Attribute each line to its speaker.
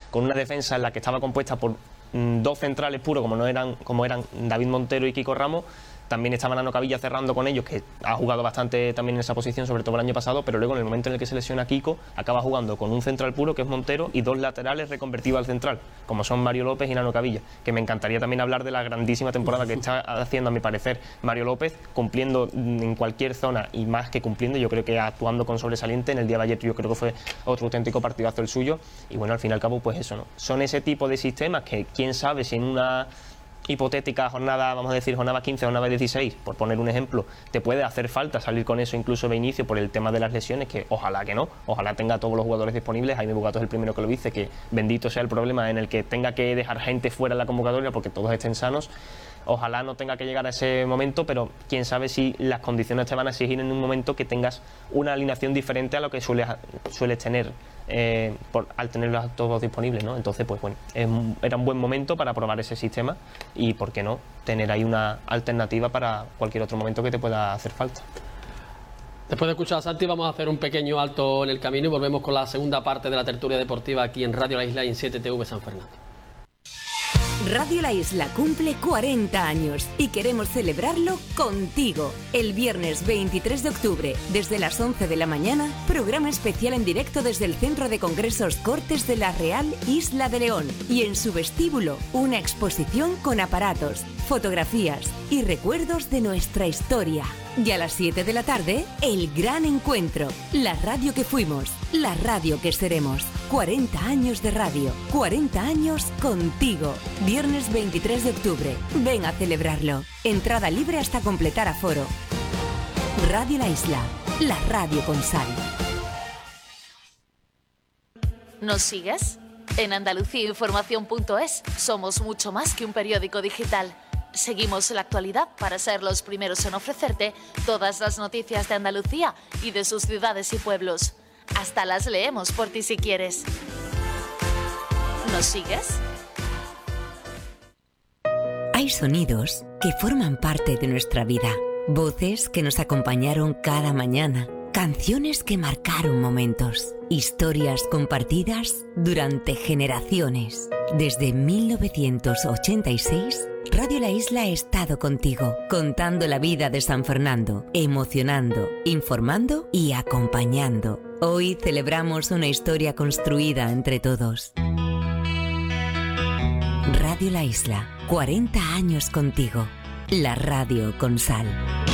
Speaker 1: con una defensa en la que estaba compuesta por dos centrales puros, como eran David Montero y Kiko Ramos. También estaba Nano Cavilla cerrando con ellos, que ha jugado bastante también en esa posición, sobre todo el año pasado, pero luego en el momento en el que se lesiona Kiko, acaba jugando con un central puro, que es Montero, y dos laterales reconvertidos al central, como son Mario López y Nano Cavilla, que me encantaría también hablar de la grandísima temporada que está haciendo, a mi parecer, Mario López, cumpliendo en cualquier zona, y más que cumpliendo, yo creo que actuando con sobresaliente. En el día de ayer yo creo que fue otro auténtico partidazo el suyo, y bueno, al fin y al cabo, pues eso, ¿no? Son ese tipo de sistemas que, quién sabe, si en una hipotética jornada, vamos a decir jornada 15, jornada 16, por poner un ejemplo, te puede hacer falta salir con eso incluso de inicio por el tema de las lesiones, que ojalá que no, ojalá tenga a todos los jugadores disponibles. Jaime Bugato es el primero que lo dice, que bendito sea el problema en el que tenga que dejar gente fuera de la convocatoria porque todos estén sanos. Ojalá no tenga que llegar a ese momento, pero quién sabe si las condiciones te van a exigir en un momento que tengas una alineación diferente a lo que sueles tener al tenerlos todos disponibles, ¿no? Entonces, pues bueno, era un buen momento para probar ese sistema y, ¿por qué no?, tener ahí una alternativa para cualquier otro momento que te pueda hacer falta.
Speaker 2: Después de escuchar a Santi, vamos a hacer un pequeño alto en el camino y volvemos con la segunda parte de la tertulia deportiva aquí en Radio La Isla y en 7TV San Fernando.
Speaker 3: Radio La Isla cumple 40 años y queremos celebrarlo contigo. El viernes 23 de octubre, desde las 11 de la mañana, programa especial en directo desde el Centro de Congresos Cortes de la Real Isla de León. Y en su vestíbulo, una exposición con aparatos, fotografías y recuerdos de nuestra historia. Y a las 7 de la tarde, el gran encuentro. La radio que fuimos, la radio que seremos. 40 años de radio, 40 años contigo. Viernes 23 de octubre. Ven a celebrarlo. Entrada libre hasta completar aforo. Radio La Isla, la radio con sal.
Speaker 4: ¿Nos sigues? En andaluciainformación.es somos mucho más que un periódico digital. Seguimos la actualidad para ser los primeros en ofrecerte todas las noticias de Andalucía y de sus ciudades y pueblos. Hasta las leemos por ti si quieres. ¿Nos sigues?
Speaker 3: Hay sonidos que forman parte de nuestra vida. Voces que nos acompañaron cada mañana. Canciones que marcaron momentos. Historias compartidas durante generaciones. Desde 1986, Radio La Isla ha estado contigo, contando la vida de San Fernando, emocionando, informando y acompañando. Hoy celebramos una historia construida entre todos. Radio La Isla, 40 años contigo. La radio con sal.